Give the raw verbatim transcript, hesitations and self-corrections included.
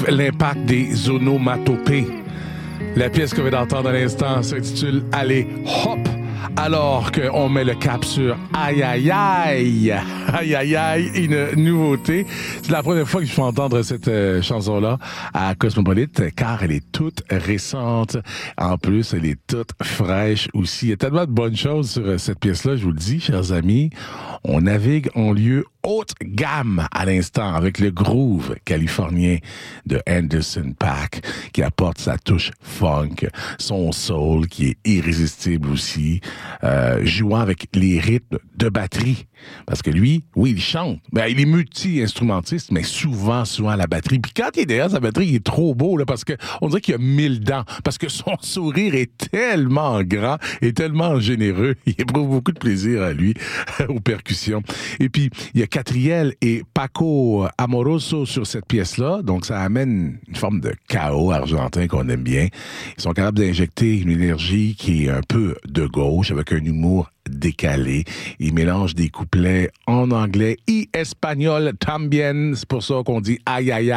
vive l'impact des onomatopées. La pièce qu'on vient d'entendre à l'instant s'intitule « Allez, hop !» alors qu'on met le cap sur « Aïe, aïe, aïe !» Aïe, aïe, aïe, une nouveauté. C'est la première fois que je peux entendre cette euh, chanson-là à Cosmopolite, car elle est toute récente. En plus, elle est toute fraîche aussi. Il y a tellement de bonnes choses sur euh, cette pièce-là, je vous le dis, chers amis. On navigue en lieu haute gamme à l'instant avec le groove californien de Anderson .Paak qui apporte sa touche funk, son soul qui est irrésistible aussi, euh, jouant avec les rythmes de batterie. Parce que lui, oui, il chante. Ben, il est multi-instrumentiste, mais souvent, souvent à la batterie. Puis quand il est derrière sa batterie, il est trop beau, là, parce que on dirait qu'il a mille dents. Parce que son sourire est tellement grand et tellement généreux. Il éprouve beaucoup de plaisir à lui, aux percussions. Et puis, il y a Catriel et Paco Amoroso sur cette pièce-là. Donc, ça amène une forme de chaos argentin qu'on aime bien. Ils sont capables d'injecter une énergie qui est un peu de gauche, avec un humour décalé. Ils mélangent des couplets en anglais et espagnol también. C'est pour ça qu'on dit aïe aïe aïe.